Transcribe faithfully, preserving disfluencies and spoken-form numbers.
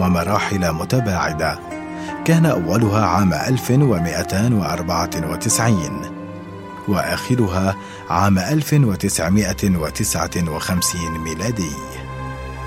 ومراحل متباعدة، كان أولها عام ألف ومئتين وأربعة وتسعين وآخرها عام ألف وتسعمائة وتسعة وخمسين ميلادي.